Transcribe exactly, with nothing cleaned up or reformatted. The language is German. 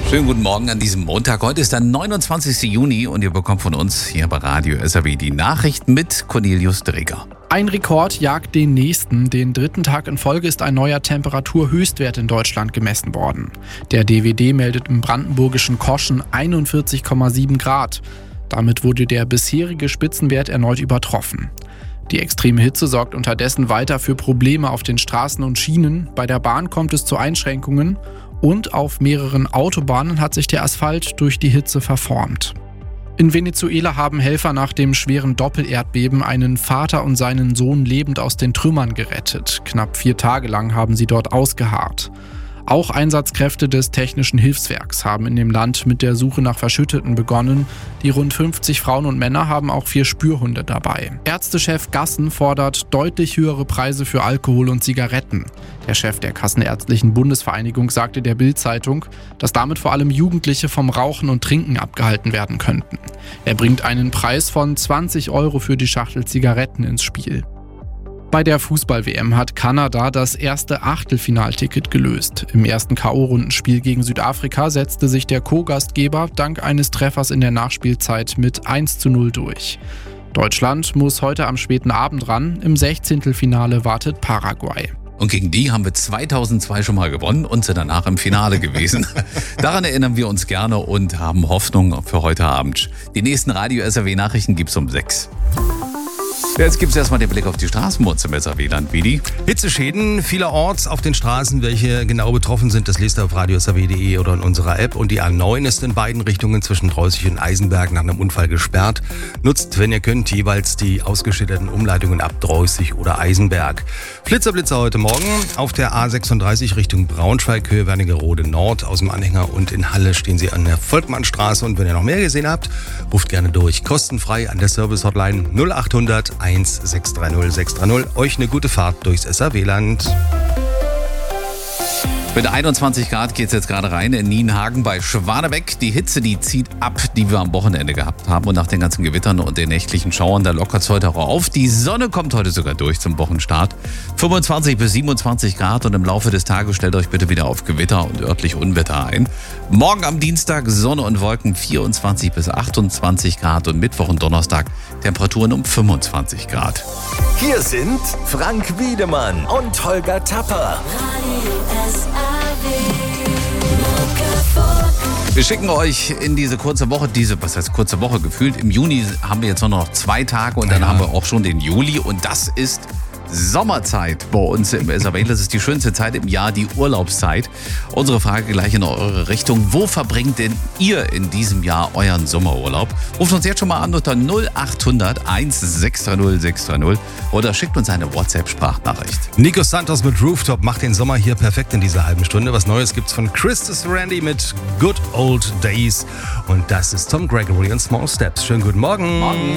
Schönen guten Morgen an diesem Montag. Heute ist der neunundzwanzigsten Juni und ihr bekommt von uns hier bei Radio S R W die Nachrichten mit Cornelius Dreger. Ein Rekord jagt den nächsten. Den dritten Tag in Folge ist ein neuer Temperaturhöchstwert in Deutschland gemessen worden. Der D W D meldet im brandenburgischen Koschen einundvierzig Komma sieben Grad. Damit wurde der bisherige Spitzenwert erneut übertroffen. Die extreme Hitze sorgt unterdessen weiter für Probleme auf den Straßen und Schienen. Bei der Bahn kommt es zu Einschränkungen und auf mehreren Autobahnen hat sich der Asphalt durch die Hitze verformt. In Venezuela haben Helfer nach dem schweren Doppelerdbeben einen Vater und seinen Sohn lebend aus den Trümmern gerettet. Knapp vier Tage lang haben sie dort ausgeharrt. Auch Einsatzkräfte des Technischen Hilfswerks haben in dem Land mit der Suche nach Verschütteten begonnen. Die rund fünfzig Frauen und Männer haben auch vier Spürhunde dabei. Ärztechef Gassen fordert deutlich höhere Preise für Alkohol und Zigaretten. Der Chef der Kassenärztlichen Bundesvereinigung sagte der Bild-Zeitung, dass damit vor allem Jugendliche vom Rauchen und Trinken abgehalten werden könnten. Er bringt einen Preis von zwanzig Euro für die Schachtel Zigaretten ins Spiel. Bei der Fußball-W M hat Kanada das erste Achtelfinalticket gelöst. Im ersten K O-Rundenspiel gegen Südafrika setzte sich der Co-Gastgeber dank eines Treffers in der Nachspielzeit mit eins zu null durch. Deutschland muss heute am späten Abend ran. Im Sechzehntelfinale wartet Paraguay. Und gegen die haben wir zweitausendzwei schon mal gewonnen und sind danach im Finale gewesen. Daran erinnern wir uns gerne und haben Hoffnung für heute Abend. Die nächsten Radio S R W-Nachrichten gibt's um sechs. Jetzt gibt es erstmal den Blick auf die Straßen bei uns im S R W-Land, Vidi. Hitzeschäden vielerorts auf den Straßen. Welche genau betroffen sind, das lest ihr auf radio s r w punkt d e oder in unserer App. Und die A neun ist in beiden Richtungen zwischen Dreußig und Eisenberg nach einem Unfall gesperrt. Nutzt, wenn ihr könnt, jeweils die ausgeschilderten Umleitungen ab Dreußig oder Eisenberg. Flitzerblitzer heute Morgen auf der A sechsunddreißig Richtung Braunschweig, Höhe Wernigerode Nord. Aus dem Anhänger und in Halle stehen sie an der Volkmannstraße. Und wenn ihr noch mehr gesehen habt, ruft gerne durch. Kostenfrei an der Service-Hotline null acht hundert eins sechs drei null sechs drei null. Euch eine gute Fahrt durchs S R W-Land. Mit einundzwanzig Grad geht es jetzt gerade rein in Nienhagen bei Schwanebeck. Die Hitze, die zieht ab, die wir am Wochenende gehabt haben. Und nach den ganzen Gewittern und den nächtlichen Schauern, da lockert es heute auch auf. Die Sonne kommt heute sogar durch zum Wochenstart. fünfundzwanzig bis siebenundzwanzig Grad und im Laufe des Tages stellt euch bitte wieder auf Gewitter und örtlich Unwetter ein. Morgen am Dienstag Sonne und Wolken vierundzwanzig bis achtundzwanzig Grad und Mittwoch und Donnerstag Temperaturen um fünfundzwanzig Grad. Hier sind Frank Wiedemann und Holger Tapper. Wir schicken euch in diese kurze Woche, diese, was heißt kurze Woche gefühlt, im Juni haben wir jetzt nur noch zwei Tage und dann ja. haben wir auch schon den Juli und das ist Sommerzeit bei uns im S R W. Das ist die schönste Zeit im Jahr, die Urlaubszeit. Unsere Frage gleich in eure Richtung. Wo verbringt denn ihr in diesem Jahr euren Sommerurlaub? Ruft uns jetzt schon mal an unter null acht hundert eins sechs drei null sechs drei null oder schickt uns eine WhatsApp-Sprachnachricht. Nico Santos mit Rooftop macht den Sommer hier perfekt in dieser halben Stunde. Was Neues gibt's von Christus Randy mit Good Old Days. Und das ist Tom Gregory und Small Steps. Schönen guten Morgen. Morgen.